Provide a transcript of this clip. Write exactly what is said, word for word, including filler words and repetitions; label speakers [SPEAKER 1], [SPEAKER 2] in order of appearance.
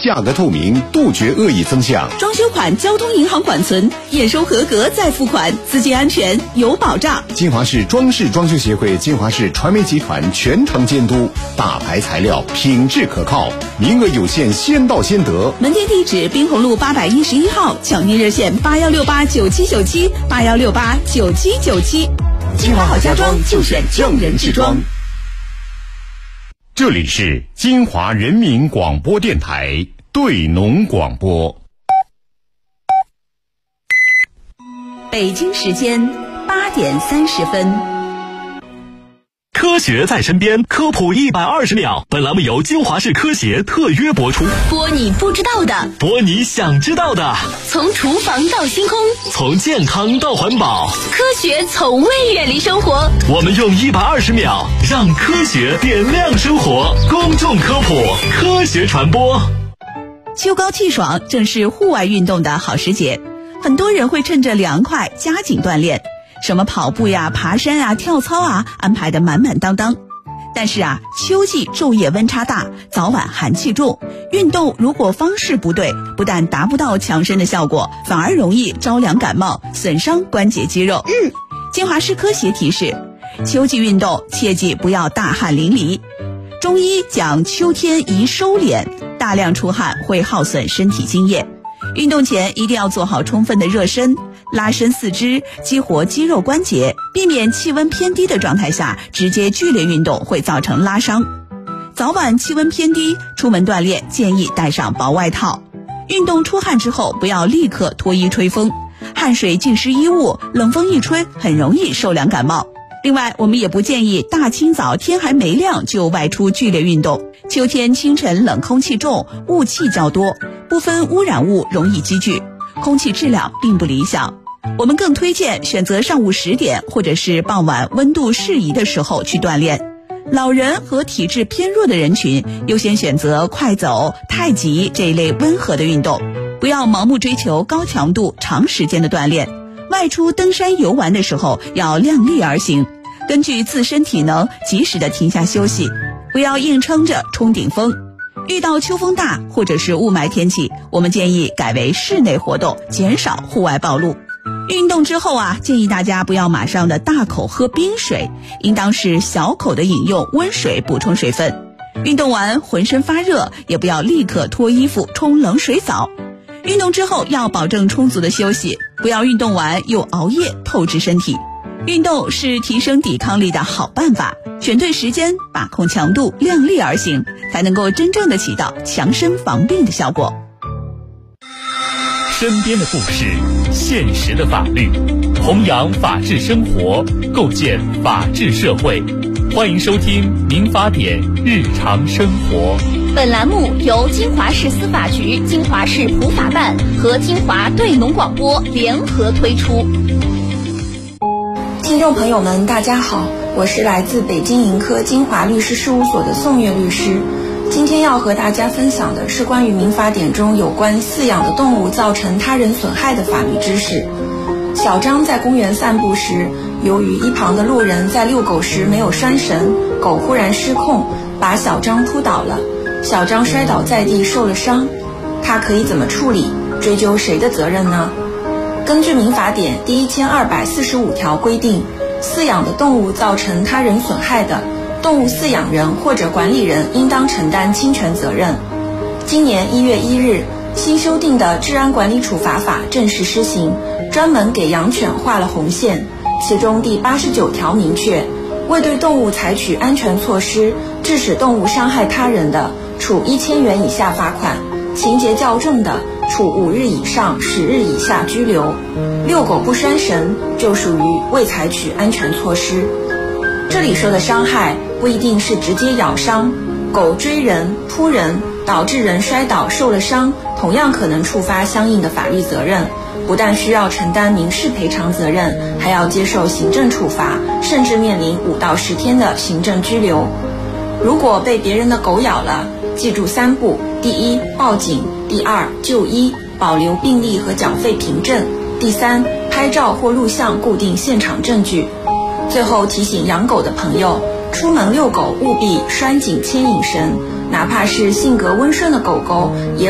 [SPEAKER 1] 价格透明，杜绝恶意增项。
[SPEAKER 2] 装修款交通银行管存，验收合格再付款，资金安全有保障。
[SPEAKER 1] 金华市装饰装修协会、金华市传媒集团全程监督，大牌材料，品质可靠，名额有限，先到先得。
[SPEAKER 2] 门店地址：滨红路八百一十一号，抢订热线八幺六八九七九七八幺六八九七九七。金华好家装就选正人制装。
[SPEAKER 1] 这里是金华人民广播电台对农广播。
[SPEAKER 2] 北京时间八点三十分。
[SPEAKER 3] 科学在身边，科普一百二十秒。本栏目由金华市科协特约播出，
[SPEAKER 2] 播你不知道的，
[SPEAKER 3] 播你想知道的。
[SPEAKER 2] 从厨房到星空，
[SPEAKER 3] 从健康到环保，
[SPEAKER 2] 科学从未远离生活。
[SPEAKER 3] 我们用一百二十秒让科学点亮生活。公众科普，科学传播。
[SPEAKER 2] 秋高气爽，正是户外运动的好时节，很多人会趁着凉快加紧锻炼。什么跑步呀、爬山啊、跳操啊，安排得满满当当。但是啊，秋季昼夜温差大，早晚寒气重，运动如果方式不对，不但达不到强身的效果，反而容易着凉感冒，损伤关节肌肉。嗯，金华市科协提示，秋季运动切记不要大汗淋漓。中医讲秋天宜收敛，大量出汗会耗损身体津液。运动前一定要做好充分的热身，拉伸四肢，激活肌肉关节，避免气温偏低的状态下直接剧烈运动会造成拉伤。早晚气温偏低，出门锻炼建议带上薄外套。运动出汗之后不要立刻脱衣吹风，汗水浸湿衣物，冷风一吹很容易受凉感冒。另外，我们也不建议大清早天还没亮就外出剧烈运动。秋天清晨冷空气重，雾气较多，部分污染物容易积聚，空气质量并不理想。我们更推荐选择上午十点或者是傍晚温度适宜的时候去锻炼。老人和体质偏弱的人群优先选择快走、太极这一类温和的运动，不要盲目追求高强度长时间的锻炼。外出登山游玩的时候要量力而行，根据自身体能及时的停下休息，不要硬撑着冲顶峰。遇到秋风大或者是雾霾天气，我们建议改为室内活动，减少户外暴露。运动之后啊，建议大家不要马上的大口喝冰水，应当是小口的饮用温水补充水分。运动完浑身发热，也不要立刻脱衣服冲冷水澡。运动之后要保证充足的休息，不要运动完又熬夜透支身体。运动是提升抵抗力的好办法，选对时间，把控强度，量力而行，才能够真正的起到强身防病的效果。
[SPEAKER 3] 身边的故事，现实的法律，弘扬法治生活，构建法治社会。欢迎收听《民法典日常生活》。
[SPEAKER 4] 本栏目由金华市司法局、金华市普法办和金华对农广播联合推出。
[SPEAKER 5] 听众朋友们，大家好，我是来自北京盈科金华律师事务所的宋月律师。今天要和大家分享的是关于民法典中有关饲养的动物造成他人损害的法律知识。小张在公园散步时，由于一旁的路人在遛狗时没有拴绳，狗忽然失控，把小张扑倒了。小张摔倒在地受了伤，他可以怎么处理？追究谁的责任呢？根据民法典第一千二百四十五条规定，饲养的动物造成他人损害的，动物饲养人或者管理人应当承担侵权责任。今年一月一日，新修订的治安管理处罚法正式施行，专门给养犬画了红线。其中第八十九条明确，未对动物采取安全措施，致使动物伤害他人的，处一千元以下罚款；情节较重的，处五日以上十日以下拘留。遛狗不拴绳就属于未采取安全措施。这里说的伤害不一定是直接咬伤，狗追人、扑人，导致人摔倒受了伤，同样可能触发相应的法律责任，不但需要承担民事赔偿责任，还要接受行政处罚，甚至面临五到十天的行政拘留。如果被别人的狗咬了，记住三步：第一，报警；第二，就医，保留病历和缴费凭证；第三，拍照或录像固定现场证据。最后提醒养狗的朋友，出门遛狗务必拴紧牵引绳，哪怕是性格温顺的狗狗，也